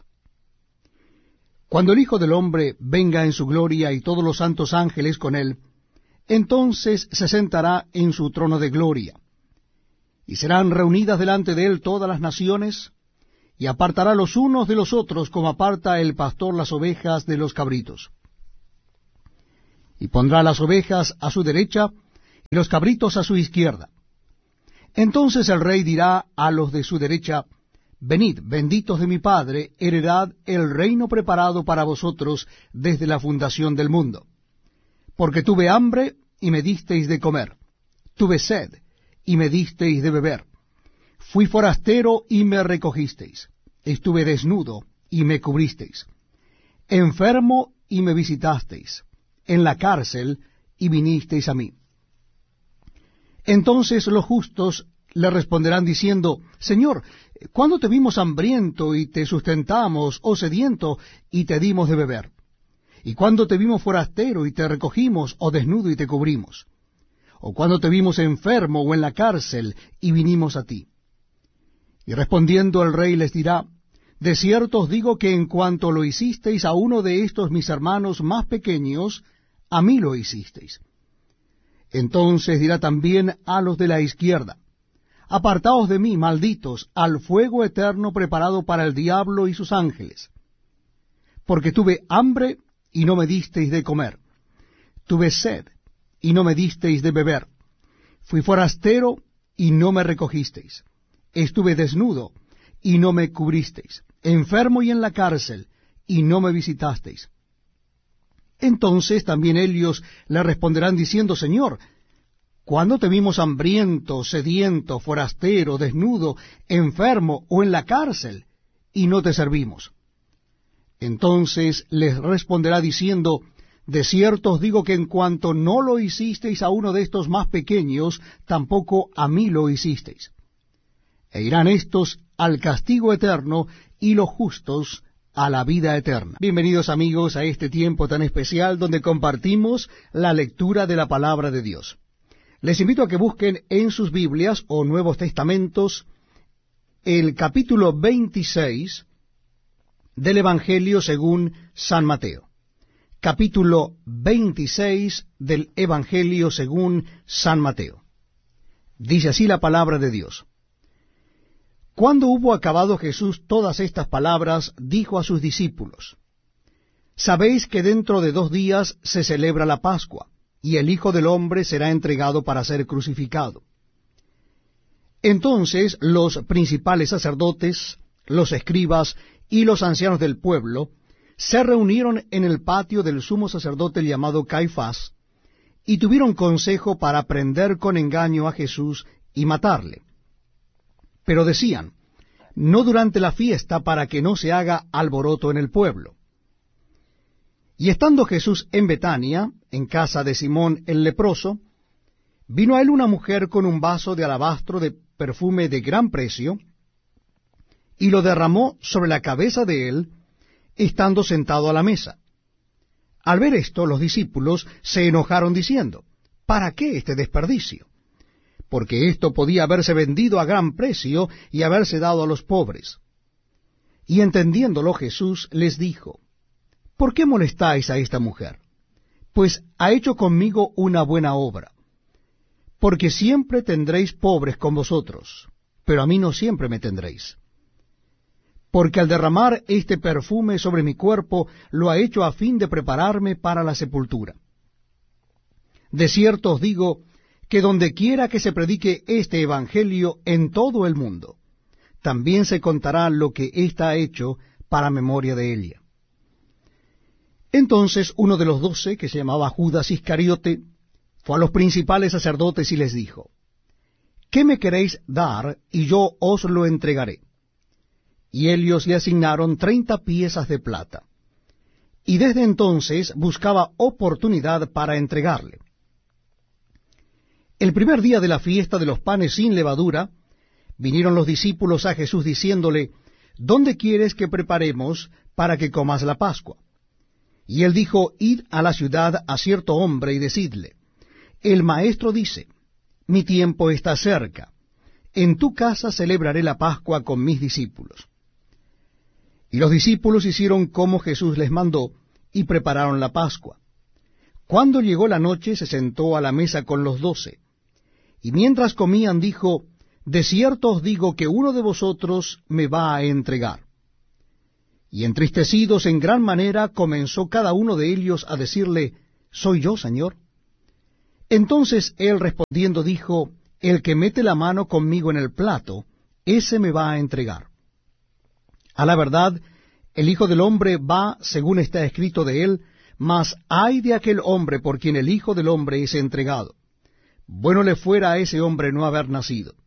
Cuando el Hijo del Hombre venga en su gloria y todos los santos ángeles con él, entonces se sentará en su trono de gloria. y serán reunidas delante de él todas las naciones, y apartará los unos de los otros, como aparta el pastor las ovejas de los cabritos. Y pondrá las ovejas a su derecha, y los cabritos a su izquierda. Entonces el rey dirá a los de su derecha: Venid, benditos de mi Padre, heredad el reino preparado para vosotros desde la fundación del mundo. Porque tuve hambre, y me disteis de comer; tuve sed, y me disteis de beber; fui forastero, y me recogisteis; estuve desnudo, y me cubristeis; enfermo, y me visitasteis; en la cárcel, y vinisteis a mí. Entonces los justos le responderán diciendo: Señor, ¿cuándo te vimos hambriento, y te sustentamos, o sediento, y te dimos de beber? ¿Y cuándo te vimos forastero, y te recogimos, o desnudo, y te cubrimos? ¿O cuándo te vimos enfermo, o en la cárcel, y vinimos a ti? Y respondiendo el rey les dirá: De cierto os digo que en cuanto lo hicisteis a uno de estos mis hermanos más pequeños, a mí lo hicisteis. Entonces dirá también a los de la izquierda: Apartaos de mí, malditos, al fuego eterno preparado para el diablo y sus ángeles. Porque tuve hambre, y no me disteis de comer; tuve sed, y no me disteis de beber; fui forastero, y no me recogisteis; estuve desnudo, y no me cubristeis; enfermo y en la cárcel, y no me visitasteis. Entonces también ellos le responderán diciendo: Señor, ¿cuándo te vimos hambriento, sediento, forastero, desnudo, enfermo, o en la cárcel, y no te servimos? Entonces les responderá diciendo: De cierto os digo que en cuanto no lo hicisteis a uno de estos más pequeños, tampoco a mí lo hicisteis. E irán estos al castigo eterno, y los justos a la vida eterna. Bienvenidos, amigos, a este tiempo tan especial donde compartimos la lectura de la palabra de Dios. Les invito a que busquen en sus Biblias o Nuevos Testamentos el capítulo 26 del Evangelio según San Mateo. Capítulo 26 del Evangelio según San Mateo. Dice así la palabra de Dios. Cuando hubo acabado Jesús todas estas palabras, dijo a sus discípulos: Sabéis que dentro de 2 días se celebra la Pascua, y el Hijo del Hombre será entregado para ser crucificado. Entonces los principales sacerdotes, los escribas y los ancianos del pueblo se reunieron en el patio del sumo sacerdote llamado Caifás, y tuvieron consejo para prender con engaño a Jesús y matarle. Pero decían: No durante la fiesta, para que no se haga alboroto en el pueblo. Y estando Jesús en Betania, en casa de Simón el leproso, vino a él una mujer con un vaso de alabastro de perfume de gran precio, y lo derramó sobre la cabeza de él, estando sentado a la mesa. Al ver esto, los discípulos se enojaron diciendo: ¿Para qué este desperdicio? Porque esto podía haberse vendido a gran precio y haberse dado a los pobres. Y entendiéndolo Jesús les dijo: ¿Por qué molestáis a esta mujer? Pues ha hecho conmigo una buena obra. Porque siempre tendréis pobres con vosotros, pero a mí no siempre me tendréis. Porque al derramar este perfume sobre mi cuerpo, lo ha hecho a fin de prepararme para la sepultura. De cierto os digo, que donde quiera que se predique este evangelio en todo el mundo, también se contará lo que ésta ha hecho para memoria de ella. Entonces uno de los 12, que se llamaba Judas Iscariote, fue a los principales sacerdotes y les dijo: ¿Qué me queréis dar, y yo os lo entregaré? Y ellos le asignaron 30 piezas de plata. Y desde entonces buscaba oportunidad para entregarle. El primer día de la fiesta de los panes sin levadura, vinieron los discípulos a Jesús diciéndole: ¿Dónde quieres que preparemos para que comas la Pascua? Y él dijo: Id a la ciudad a cierto hombre y decidle: El maestro dice, mi tiempo está cerca, en tu casa celebraré la Pascua con mis discípulos. Y los discípulos hicieron como Jesús les mandó, y prepararon la Pascua. Cuando llegó la noche, se sentó a la mesa con los 12. Y mientras comían, dijo: de cierto os digo que uno de vosotros me va a entregar. Y entristecidos en gran manera, comenzó cada uno de ellos a decirle, ¿soy yo, Señor? Entonces él respondiendo dijo, el que mete la mano conmigo en el plato, ese me va a entregar. A la verdad, el Hijo del Hombre va según está escrito de él, mas ay de aquel hombre por quien el Hijo del Hombre es entregado. Bueno le fuera a ese hombre no haber nacido.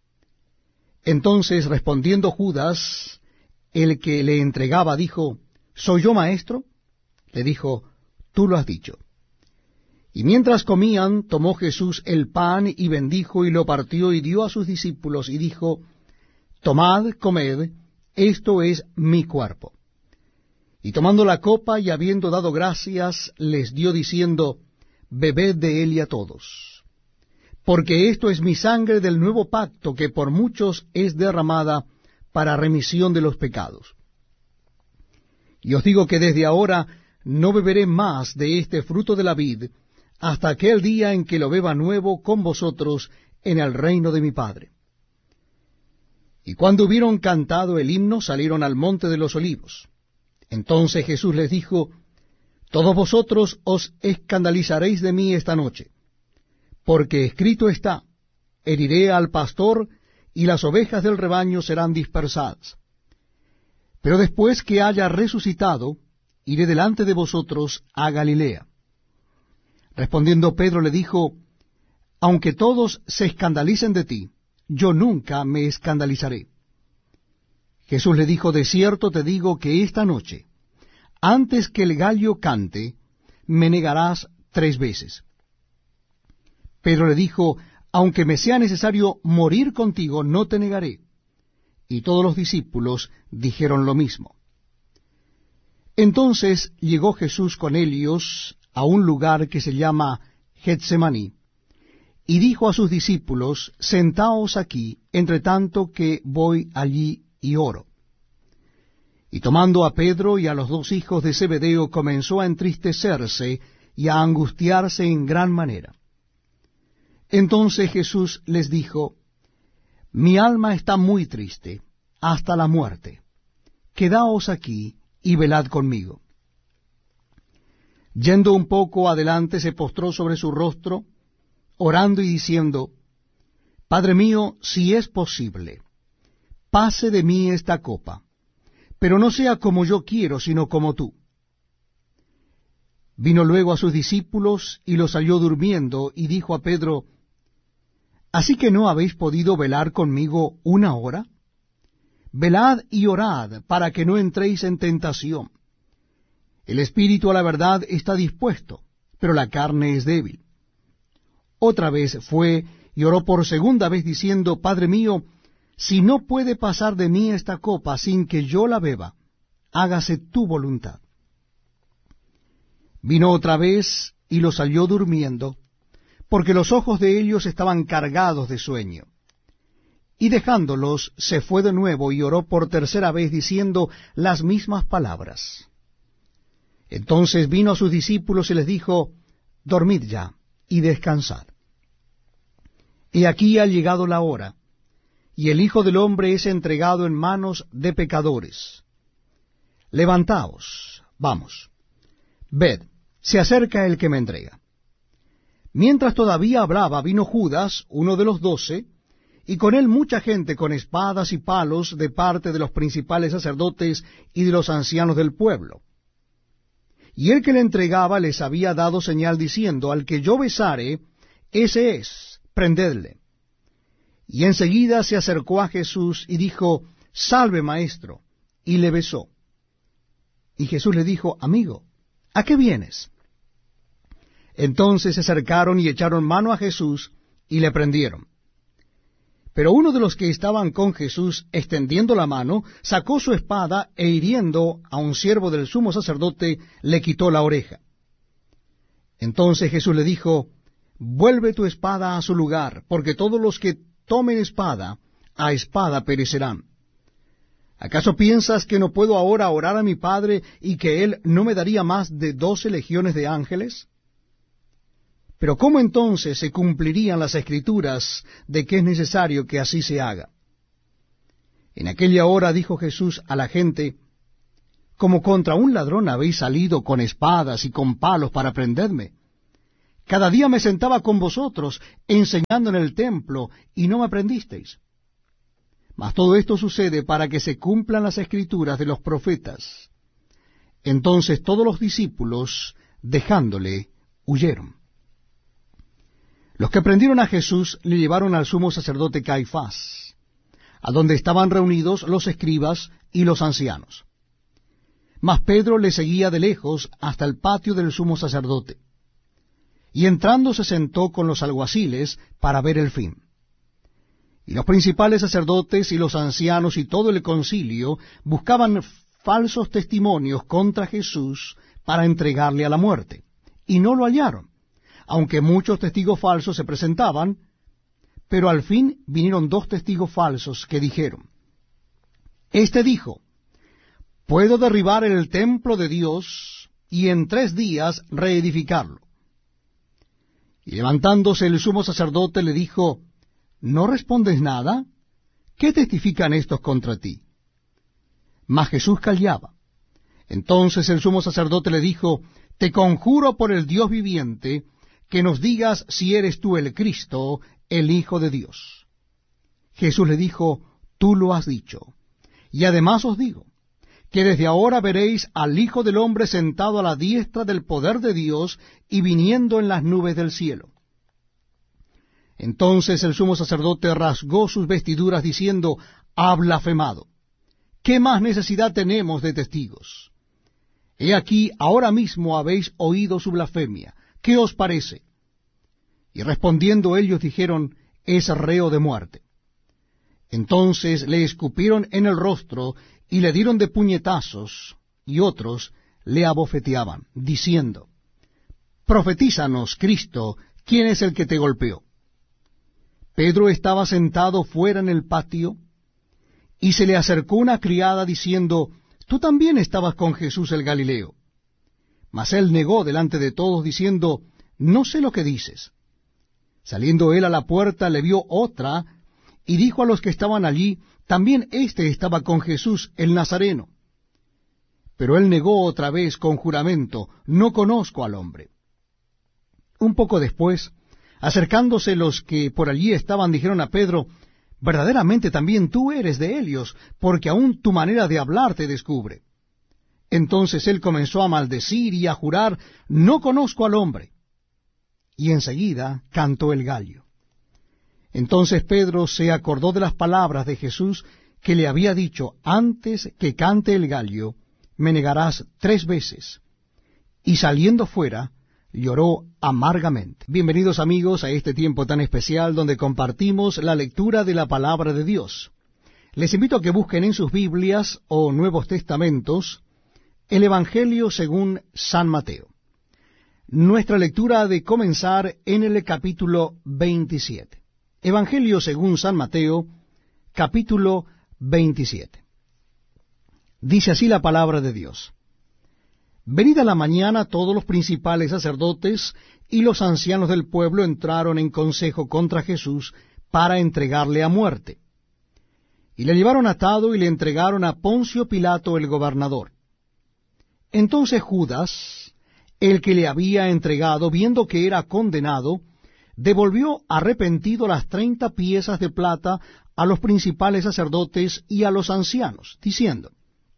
Entonces respondiendo Judas, el que le entregaba, dijo, ¿soy yo, maestro? Le dijo, tú lo has dicho. Y mientras comían, tomó Jesús el pan y bendijo y lo partió y dio a sus discípulos y dijo, tomad, comed, esto es mi cuerpo. Y tomando la copa y habiendo dado gracias, les dio diciendo, bebed de él y a todos. Porque esto es mi sangre del nuevo pacto que por muchos es derramada para remisión de los pecados. Y os digo que desde ahora no beberé más de este fruto de la vid, hasta aquel día en que lo beba nuevo con vosotros en el reino de mi Padre. Y cuando hubieron cantado el himno, salieron al monte de los olivos. Entonces Jesús les dijo, todos vosotros os escandalizaréis de mí esta noche, porque escrito está, heriré al pastor, y las ovejas del rebaño serán dispersadas. Pero después que haya resucitado, iré delante de vosotros a Galilea. Respondiendo Pedro le dijo, aunque todos se escandalicen de ti, yo nunca me escandalizaré. Jesús le dijo, de cierto te digo que esta noche, antes que el gallo cante, me negarás 3 veces. Pedro le dijo, aunque me sea necesario morir contigo, no te negaré. Y todos los discípulos dijeron lo mismo. Entonces llegó Jesús con ellos a un lugar que se llama Getsemaní, y dijo a sus discípulos, sentaos aquí, entre tanto que voy allí y oro. Y tomando a Pedro y a los 2 hijos de Zebedeo, comenzó a entristecerse y a angustiarse en gran manera. Entonces Jesús les dijo, mi alma está muy triste, hasta la muerte. Quedaos aquí y velad conmigo. Yendo un poco adelante, se postró sobre su rostro, orando y diciendo, Padre mío, si es posible, pase de mí esta copa, pero no sea como yo quiero, sino como tú. Vino luego a sus discípulos y los halló durmiendo, y dijo a Pedro, ¿así que no habéis podido velar conmigo 1 hora? Velad y orad, para que no entréis en tentación. El espíritu a la verdad está dispuesto, pero la carne es débil. Otra vez fue y oró por segunda vez diciendo, Padre mío, si no puede pasar de mí esta copa sin que yo la beba, hágase tu voluntad. Vino otra vez y los halló durmiendo, porque los ojos de ellos estaban cargados de sueño. Y dejándolos, se fue de nuevo y oró por tercera vez diciendo las mismas palabras. Entonces vino a sus discípulos y les dijo, dormid ya y descansad. Y aquí ha llegado la hora, y el Hijo del Hombre es entregado en manos de pecadores. Levantaos, vamos, ved, se acerca el que me entrega. Mientras todavía hablaba, vino Judas, uno de los 12, y con él mucha gente con espadas y palos de parte de los principales sacerdotes y de los ancianos del pueblo. Y el que le entregaba les había dado señal diciendo, al que yo besare, ese es, prendedle. Y enseguida se acercó a Jesús y dijo, salve, maestro, y le besó. Y Jesús le dijo, amigo, ¿a qué vienes? Entonces se acercaron y echaron mano a Jesús y le prendieron. Pero uno de los que estaban con Jesús, extendiendo la mano, sacó su espada e hiriendo a un siervo del sumo sacerdote, le quitó la oreja. Entonces Jesús le dijo, vuelve tu espada a su lugar, porque todos los que tomen espada, a espada perecerán. ¿Acaso piensas que no puedo ahora orar a mi Padre y que Él no me daría más de 12 legiones de ángeles? Pero ¿cómo entonces se cumplirían las Escrituras de que es necesario que así se haga? En aquella hora dijo Jesús a la gente: como contra un ladrón habéis salido con espadas y con palos para prenderme. Cada día me sentaba con vosotros, enseñando en el templo, y no me prendisteis. Mas todo esto sucede para que se cumplan las Escrituras de los profetas. Entonces todos los discípulos, dejándole, huyeron. Los que prendieron a Jesús le llevaron al sumo sacerdote Caifás, a donde estaban reunidos los escribas y los ancianos. Mas Pedro le seguía de lejos hasta el patio del sumo sacerdote, y entrando se sentó con los alguaciles para ver el fin. Y los principales sacerdotes y los ancianos y todo el concilio buscaban falsos testimonios contra Jesús para entregarle a la muerte, y no lo hallaron, aunque muchos testigos falsos se presentaban. Pero al fin vinieron 2 testigos falsos que dijeron: Este dijo: puedo derribar el templo de Dios y en 3 días reedificarlo. Y levantándose el sumo sacerdote le dijo: ¿no respondes nada? ¿Qué testifican estos contra ti? Mas Jesús callaba. Entonces el sumo sacerdote le dijo: te conjuro por el Dios viviente, que nos digas si eres tú el Cristo, el Hijo de Dios. Jesús le dijo: tú lo has dicho. Y además os digo, que desde ahora veréis al Hijo del Hombre sentado a la diestra del poder de Dios y viniendo en las nubes del cielo. Entonces el sumo sacerdote rasgó sus vestiduras diciendo: ha blasfemado. ¿Qué más necesidad tenemos de testigos? He aquí, ahora mismo habéis oído su blasfemia. ¿Qué os parece? Y respondiendo ellos dijeron: es reo de muerte. Entonces le escupieron en el rostro y le dieron de puñetazos, y otros le abofeteaban, diciendo: profetízanos, Cristo, ¿quién es el que te golpeó? Pedro estaba sentado fuera en el patio, y se le acercó una criada diciendo: tú también estabas con Jesús el Galileo. Mas él negó delante de todos, diciendo: no sé lo que dices. Saliendo él a la puerta, le vio otra, y dijo a los que estaban allí: también éste estaba con Jesús el Nazareno. Pero él negó otra vez con juramento: no conozco al hombre. Un poco después, acercándose los que por allí estaban, dijeron a Pedro: verdaderamente también tú eres de ellos, porque aún tu manera de hablar te descubre. Entonces él comenzó a maldecir y a jurar: no conozco al hombre. Y enseguida cantó el gallo. Entonces Pedro se acordó de las palabras de Jesús que le había dicho: antes que cante el gallo, me negarás 3 veces. Y saliendo fuera, lloró amargamente. Bienvenidos amigos a este tiempo tan especial donde compartimos la lectura de la palabra de Dios. Les invito a que busquen en sus Biblias o Nuevos Testamentos el Evangelio según San Mateo. Nuestra lectura ha de comenzar en el capítulo 27. Evangelio según San Mateo, capítulo 27. Dice así la palabra de Dios: venida la mañana, todos los principales sacerdotes y los ancianos del pueblo entraron en consejo contra Jesús para entregarle a muerte. Y le llevaron atado y le entregaron a Poncio Pilato el gobernador. Entonces Judas, el que le había entregado, viendo que era condenado, devolvió arrepentido las 30 piezas de plata a los principales sacerdotes y a los ancianos, diciendo: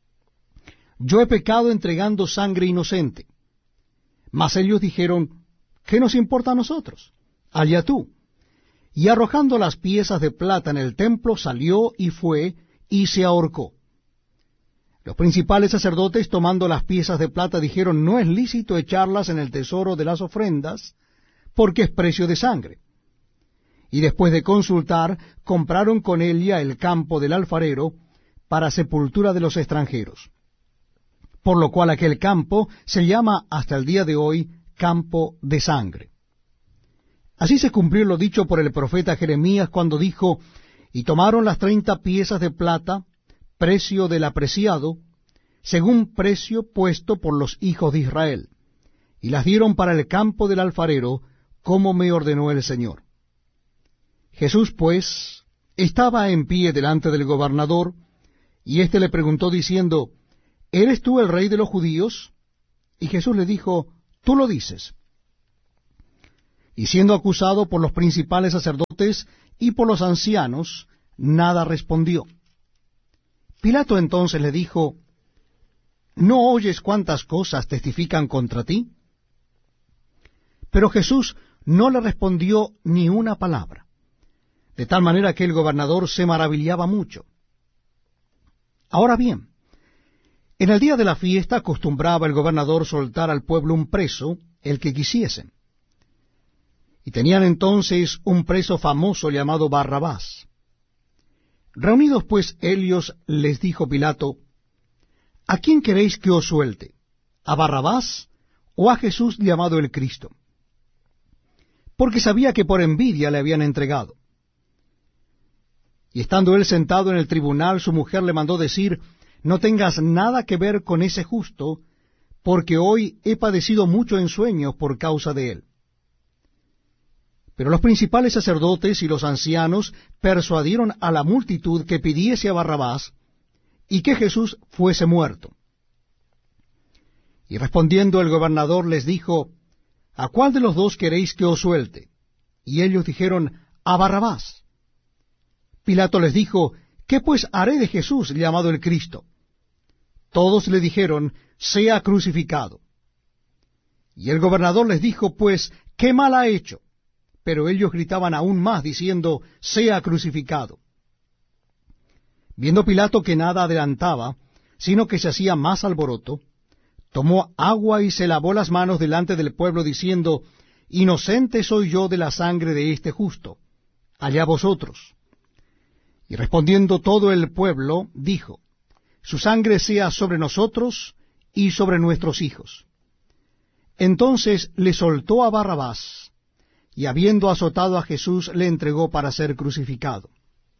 yo he pecado entregando sangre inocente. Mas ellos dijeron: ¿qué nos importa a nosotros? Allá tú. Y arrojando las piezas de plata en el templo, salió y fue y se ahorcó. Los principales sacerdotes, tomando las piezas de plata, dijeron: no es lícito echarlas en el tesoro de las ofrendas, porque es precio de sangre. Y después de consultar, compraron con ella el campo del alfarero para sepultura de los extranjeros. Por lo cual aquel campo se llama hasta el día de hoy campo de sangre. Así se cumplió lo dicho por el profeta Jeremías cuando dijo: y tomaron las 30 piezas de plata, precio del apreciado, según precio puesto por los hijos de Israel, y las dieron para el campo del alfarero, como me ordenó el Señor. Jesús, pues, estaba en pie delante del gobernador, y éste le preguntó diciendo, ¿eres tú el rey de los judíos? Y Jesús le dijo, tú lo dices. Y siendo acusado por los principales sacerdotes y por los ancianos, nada respondió. Pilato entonces le dijo, ¿no oyes cuántas cosas testifican contra ti? Pero Jesús no le respondió ni una palabra, de tal manera que el gobernador se maravillaba mucho. Ahora bien, en el día de la fiesta acostumbraba el gobernador soltar al pueblo un preso, el que quisiesen. Y tenían entonces un preso famoso llamado Barrabás. Reunidos pues ellos, les dijo Pilato, ¿a quién queréis que os suelte? ¿A Barrabás o a Jesús llamado el Cristo? Porque sabía que por envidia le habían entregado. Y estando él sentado en el tribunal, su mujer le mandó decir, no tengas nada que ver con ese justo, porque hoy he padecido mucho en sueños por causa de él. Pero los principales sacerdotes y los ancianos persuadieron a la multitud que pidiese a Barrabás y que Jesús fuese muerto. Y respondiendo el gobernador les dijo, ¿a cuál de los dos queréis que os suelte? Y ellos dijeron, a Barrabás. Pilato les dijo, ¿qué pues haré de Jesús llamado el Cristo? Todos le dijeron, sea crucificado. Y el gobernador les dijo, pues, ¿qué mal ha hecho? Pero ellos gritaban aún más, diciendo, sea crucificado. Viendo Pilato que nada adelantaba, sino que se hacía más alboroto, tomó agua y se lavó las manos delante del pueblo, diciendo, inocente soy yo de la sangre de este justo, allá vosotros. Y respondiendo todo el pueblo, dijo, su sangre sea sobre nosotros y sobre nuestros hijos. Entonces le soltó a Barrabás, y habiendo azotado a Jesús, le entregó para ser crucificado.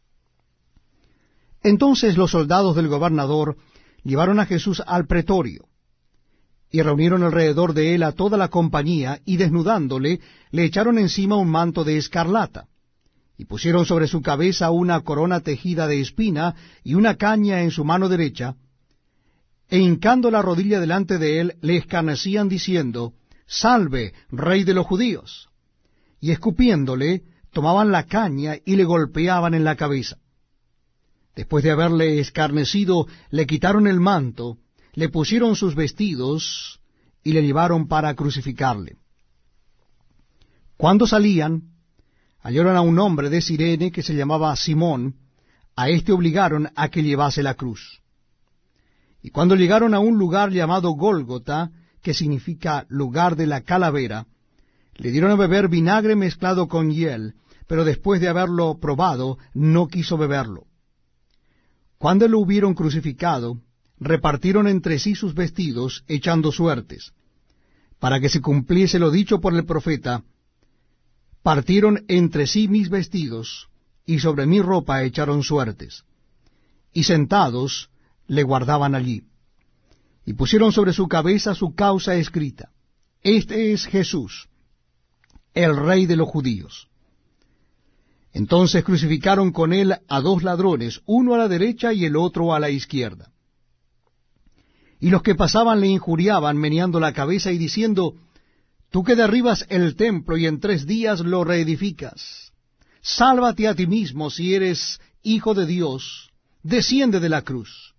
Entonces los soldados del gobernador llevaron a Jesús al pretorio, y reunieron alrededor de él a toda la compañía, y desnudándole, le echaron encima un manto de escarlata, y pusieron sobre su cabeza una corona tejida de espina, y una caña en su mano derecha, e hincando la rodilla delante de él, le escarnecían diciendo, Salve, Rey de los judíos. Y escupiéndole, tomaban la caña y le golpeaban en la cabeza. Después de haberle escarnecido, le quitaron el manto, le pusieron sus vestidos y le llevaron para crucificarle. Cuando salían, hallaron a un hombre de Cirene que se llamaba Simón, a éste obligaron a que llevase la cruz. Y cuando llegaron a un lugar llamado Gólgota, que significa lugar de la calavera, le dieron a beber vinagre mezclado con hiel, pero después de haberlo probado, no quiso beberlo. Cuando lo hubieron crucificado, repartieron entre sí sus vestidos, echando suertes. Para que se cumpliese lo dicho por el profeta, partieron entre sí mis vestidos, y sobre mi ropa echaron suertes. Y sentados le guardaban allí. Y pusieron sobre su cabeza su causa escrita. Este es Jesús, el Rey de los judíos. Entonces crucificaron con él a dos ladrones, uno a la derecha y el otro a la izquierda. Y los que pasaban le injuriaban, meneando la cabeza y diciendo, Tú que derribas el templo y en 3 días lo reedificas, sálvate a ti mismo si eres hijo de Dios, desciende de la cruz.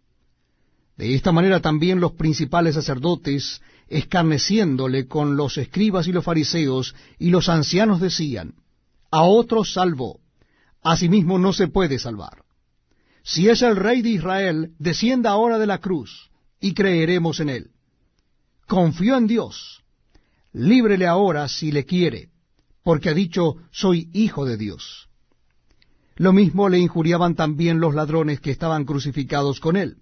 De esta manera también los principales sacerdotes, escarneciéndole con los escribas y los fariseos y los ancianos, decían, a otros salvó, a sí mismo no se puede salvar. Si es el Rey de Israel, descienda ahora de la cruz, y creeremos en él. Confió en Dios, líbrele ahora si le quiere, porque ha dicho, soy hijo de Dios. Lo mismo le injuriaban también los ladrones que estaban crucificados con él.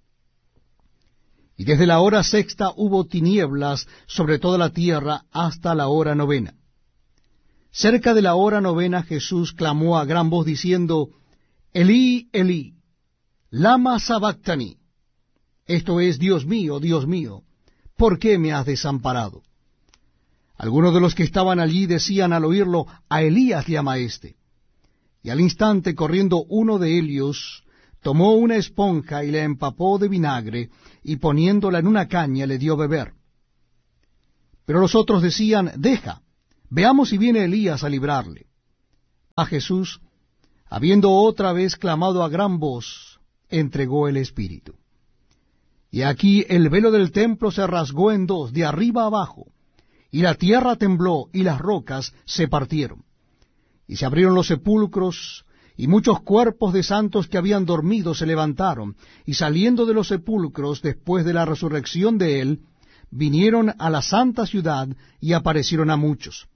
Y desde la hora 6 hubo tinieblas sobre toda la tierra hasta la hora 9. Cerca de la hora 9 Jesús clamó a gran voz diciendo, Elí, Elí, lama sabactani. Esto es, Dios mío, ¿por qué me has desamparado? Algunos de los que estaban allí decían al oírlo: a Elías llama éste. Y al instante, corriendo uno de ellos, tomó una esponja y la empapó de vinagre, y poniéndola en una caña le dio beber. Pero los otros decían: deja, veamos si viene Elías a librarle. A Jesús, habiendo otra vez clamado a gran voz, entregó el Espíritu. Y aquí el velo del templo se rasgó en dos, de arriba abajo, y la tierra tembló, y las rocas se partieron. Y se abrieron los sepulcros, y muchos cuerpos de santos que habían dormido se levantaron, y saliendo de los sepulcros después de la resurrección de él, vinieron a la santa ciudad, y aparecieron a muchos.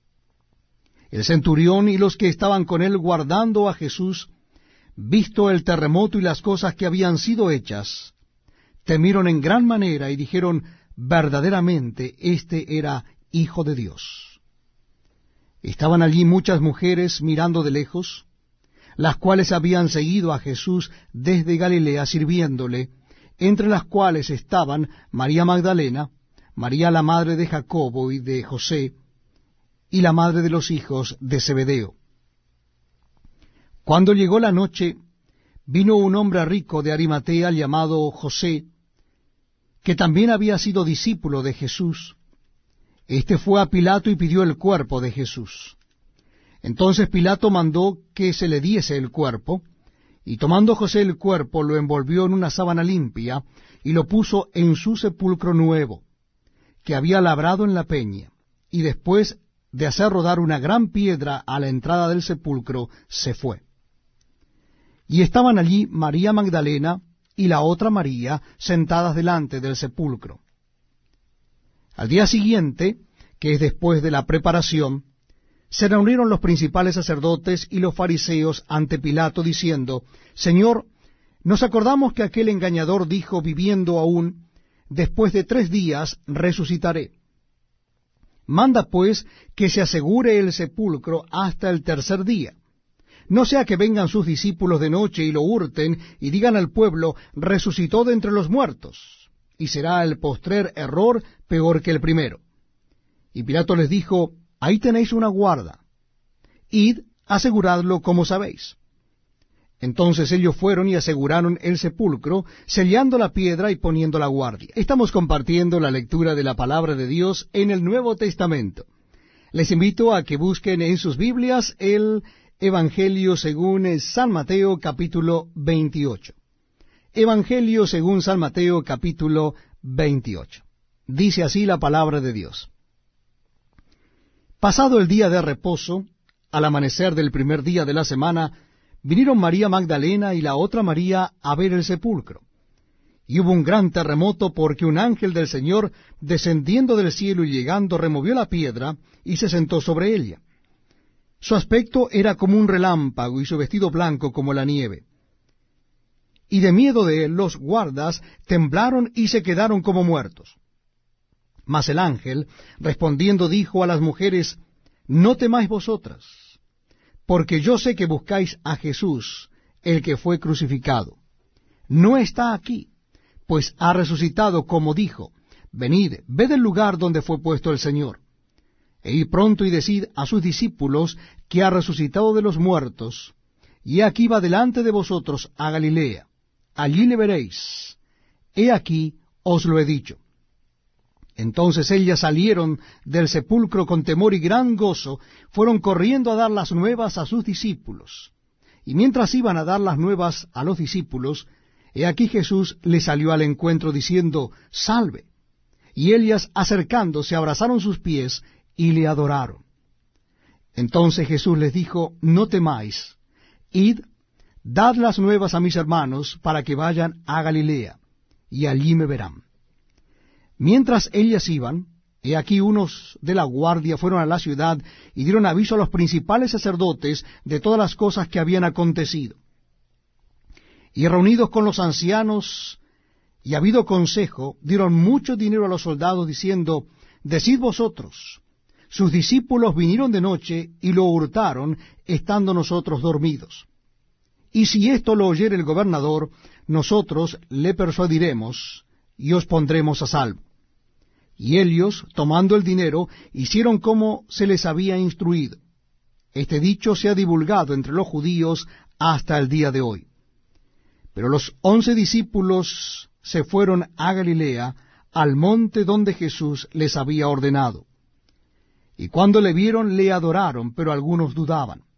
El centurión y los que estaban con él guardando a Jesús, visto el terremoto y las cosas que habían sido hechas, temieron en gran manera y dijeron: verdaderamente este era Hijo de Dios. Estaban allí muchas mujeres mirando de lejos, las cuales habían seguido a Jesús desde Galilea sirviéndole, entre las cuales estaban María Magdalena, María la madre de Jacobo y de José, y la madre de los hijos de Zebedeo. Cuando llegó la noche, vino un hombre rico de Arimatea llamado José, que también había sido discípulo de Jesús. Este fue a Pilato y pidió el cuerpo de Jesús. Entonces Pilato mandó que se le diese el cuerpo, y tomando José el cuerpo, lo envolvió en una sábana limpia, y lo puso en su sepulcro nuevo, que había labrado en la peña, y después de hacer rodar una gran piedra a la entrada del sepulcro, se fue. Y estaban allí María Magdalena y la otra María sentadas delante del sepulcro. Al día siguiente, que es después de la preparación, se reunieron los principales sacerdotes y los fariseos ante Pilato, diciendo: Señor, nos acordamos que aquel engañador dijo, viviendo aún: después de 3 días resucitaré. Manda pues que se asegure el sepulcro hasta el 3er día, no sea que vengan sus discípulos de noche y lo hurten, y digan al pueblo: resucitó de entre los muertos, y será el postrer error peor que el primero. Y Pilato les dijo: ahí tenéis una guarda, id, aseguradlo como sabéis. Entonces ellos fueron y aseguraron el sepulcro, sellando la piedra y poniendo la guardia. Estamos compartiendo la lectura de la palabra de Dios en el Nuevo Testamento. Les invito a que busquen en sus Biblias el Evangelio según San Mateo, capítulo 28. Evangelio según San Mateo, capítulo 28. Dice así la palabra de Dios. Pasado el día de reposo, al amanecer del primer día de la semana, vinieron María Magdalena y la otra María a ver el sepulcro. Y hubo un gran terremoto, porque un ángel del Señor, descendiendo del cielo y llegando, removió la piedra y se sentó sobre ella. Su aspecto era como un relámpago y su vestido blanco como la nieve. Y de miedo de él los guardas temblaron y se quedaron como muertos. Mas el ángel, respondiendo, dijo a las mujeres: no temáis vosotras, porque yo sé que buscáis a Jesús, el que fue crucificado. No está aquí, pues ha resucitado, como dijo. Venid, ved el lugar donde fue puesto el Señor. E id pronto y decid a sus discípulos que ha resucitado de los muertos, y aquí va delante de vosotros a Galilea. Allí le veréis. He aquí os lo he dicho. Entonces ellas salieron del sepulcro con temor y gran gozo, fueron corriendo a dar las nuevas a sus discípulos. Y mientras iban a dar las nuevas a los discípulos, he aquí Jesús les salió al encuentro diciendo: salve. Y ellas, acercándose, abrazaron sus pies y le adoraron. Entonces Jesús les dijo: no temáis, id, dad las nuevas a mis hermanos, para que vayan a Galilea, y allí me verán. Mientras ellas iban, he aquí unos de la guardia fueron a la ciudad y dieron aviso a los principales sacerdotes de todas las cosas que habían acontecido. Y reunidos con los ancianos y habido consejo, dieron mucho dinero a los soldados, diciendo: decid vosotros, sus discípulos vinieron de noche y lo hurtaron, estando nosotros dormidos. Y si esto lo oyere el gobernador, nosotros le persuadiremos y os pondremos a salvo. Y ellos, tomando el dinero, hicieron como se les había instruido. Este dicho se ha divulgado entre los judíos hasta el día de hoy. Pero los 11 discípulos se fueron a Galilea, al monte donde Jesús les había ordenado. Y cuando le vieron, le adoraron, pero algunos dudaban.